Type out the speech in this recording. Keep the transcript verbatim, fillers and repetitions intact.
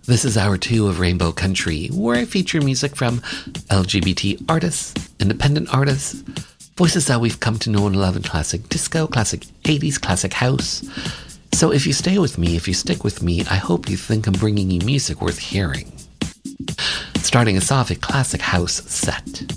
This is hour two of Rainbow Country, where I feature music from L G B T artists, independent artists, voices that we've come to know and love in classic disco, classic eighties, classic house. So if you stay with me, if you stick with me, I hope you think I'm bringing you music worth hearing. Starting us off, a classic house set.